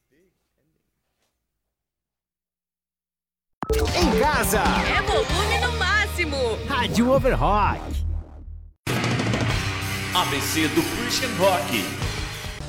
Em casa, É volume no máximo. Rádio Overrock. ABC do Christian Rock.